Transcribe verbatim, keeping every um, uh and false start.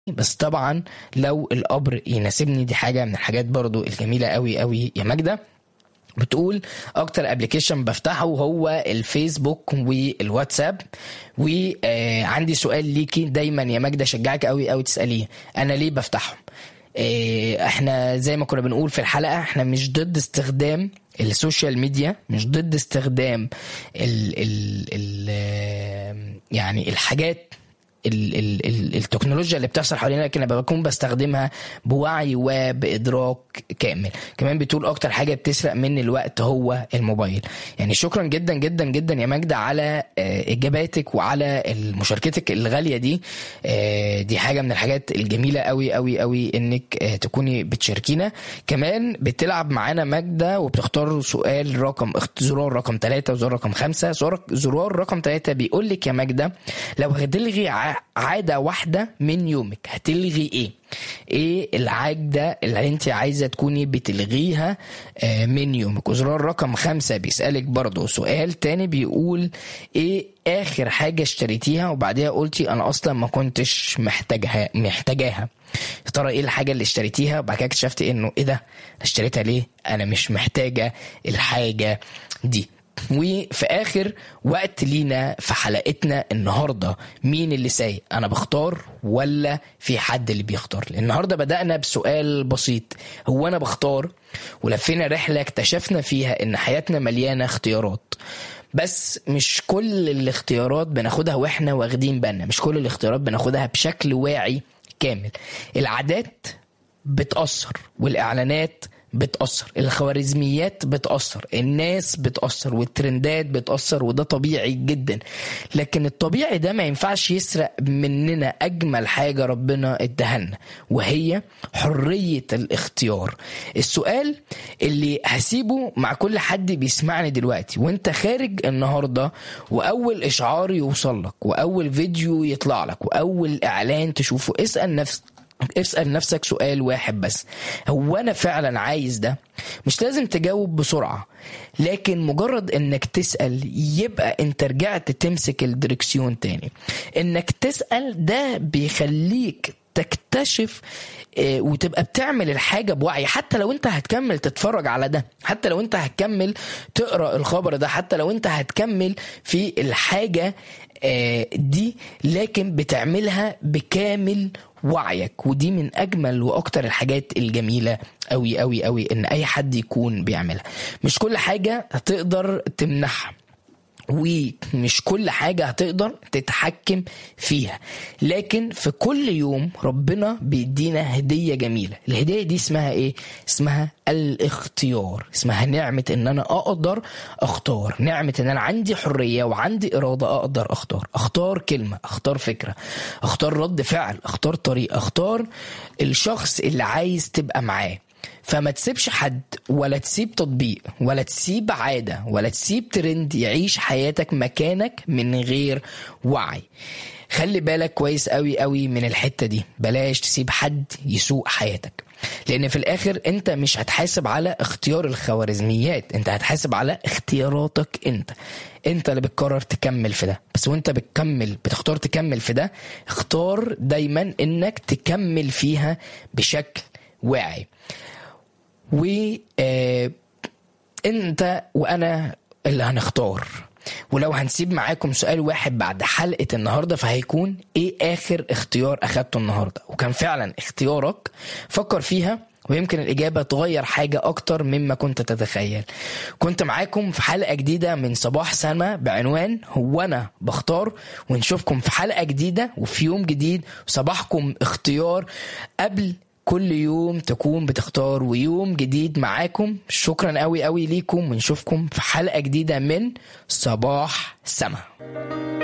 بس طبعا لو القبر يناسبني، دي حاجة من الحاجات برضو الجميلة قوي قوي يا ماجدة. بتقول اكتر ابليكيشن بفتحه هو الفيسبوك والواتساب. وعندي سؤال ليكي دايما يا ماجدة شجعك قوي قوي تسأليه، انا ليه بفتحهم؟ احنا زي ما كنا بنقول في الحلقة، احنا مش ضد استخدام السوشيال ميديا، مش ضد استخدام ال ال ال يعني الحاجات ال ال ال التكنولوجيا اللي بتحصل حوالينا، لكن انا بكون بستخدمها بوعي وبإدراك كامل. كمان بتقول اكتر حاجة بتسرق مني الوقت هو الموبايل. يعني شكرا جدا جدا جدا يا ماجدة على اجاباتك وعلى مشاركتك الغالية دي. دي حاجة من الحاجات الجميلة قوي قوي قوي انك تكوني بتشاركينا. كمان بتلعب معانا ماجدة وبتختار سؤال رقم زرار رقم ثلاثة وزرار رقم خمسة. زرار رقم ثلاثة بيقول لك يا ماجدة، لو هتلغي عادة واحدة من يومك هتلغي ايه؟ ايه العادة اللي انت عايزة تكوني بتلغيها من يومك؟ وزرار رقم خمسة بيسألك برضو سؤال تاني، بيقول ايه اخر حاجة اشتريتيها وبعدها قلتي انا اصلا ما كنتش محتاجها محتاجاها؟ يا ترى ايه الحاجة اللي اشتريتيها وبعد كده اكتشفتي انه ايه ده، اشتريتها ليه؟ انا مش محتاجة الحاجة دي. وفي آخر وقت لينا في حلقتنا النهاردة، مين اللي سايق؟ أنا بختار ولا في حد اللي بيختار؟ النهاردة بدأنا بسؤال بسيط، هو أنا بختار؟ ولفينا رحلة اكتشفنا فيها إن حياتنا مليانة اختيارات، بس مش كل الاختيارات بناخدها وإحنا واخدين بالنا، مش كل الاختيارات بناخدها بشكل واعي كامل. العادات بتأثر، والإعلانات بتأثر، الخوارزميات بتأثر، الناس بتأثر، والترندات بتأثر، وده طبيعي جدا. لكن الطبيعي ده ما ينفعش يسرق مننا أجمل حاجة ربنا ادهلنا، وهي حرية الاختيار. السؤال اللي هسيبه مع كل حد بيسمعني دلوقتي وانت خارج النهاردة، وأول إشعار يوصل لك، وأول فيديو يطلع لك، وأول إعلان تشوفه، اسأل نفسك اسأل نفسك سؤال واحد بس، هو أنا فعلا عايز ده؟ مش لازم تجاوب بسرعة، لكن مجرد انك تسأل يبقى انت رجعت تمسك الدركسيون تاني. انك تسأل ده بيخليك تكتشف وتبقى بتعمل الحاجة بوعي. حتى لو انت هتكمل تتفرج على ده، حتى لو انت هتكمل تقرأ الخبر ده، حتى لو انت هتكمل في الحاجة دي، لكن بتعملها بكامل وعيك. ودي من أجمل وأكتر الحاجات الجميلة أوي أوي أوي إن أي حد يكون بيعملها. مش كل حاجة هتقدر تمنحها، ومش كل حاجة هتقدر تتحكم فيها، لكن في كل يوم ربنا بيدينا هدية جميلة. الهدية دي اسمها ايه؟ اسمها الاختيار، اسمها نعمة ان انا اقدر اختار، نعمة ان انا عندي حرية وعندي ارادة اقدر اختار. اختار كلمة، اختار فكرة، اختار رد فعل، اختار طريقة، اختار الشخص اللي عايز تبقى معاه. فما تسيبش حد، ولا تسيب تطبيق، ولا تسيب عادة، ولا تسيب ترند يعيش حياتك مكانك من غير وعي. خلي بالك كويس قوي قوي من الحتة دي، بلاش تسيب حد يسوق حياتك، لأن في الآخر أنت مش هتحاسب على اختيار الخوارزميات، أنت هتحاسب على اختياراتك. أنت أنت اللي بتقرر تكمل في ده. بس وأنت بتكمل بتختار تكمل في ده، اختار دايما أنك تكمل فيها بشكل واعي. وانت وانا اللي هنختار. ولو هنسيب معاكم سؤال واحد بعد حلقة النهاردة، فهيكون ايه اخر اختيار اخدته النهاردة؟ وكان فعلا اختيارك؟ فكر فيها، ويمكن الإجابة تغير حاجة أكتر مما كنت تتخيل. كنت معاكم في حلقة جديدة من صباح سما بعنوان هو أنا بختار، ونشوفكم في حلقة جديدة وفي يوم جديد. صباحكم اختيار قبل كل يوم تكون بتختار، ويوم جديد معاكم. شكرا قوي قوي ليكم، ونشوفكم في حلقة جديدة من صباح سما.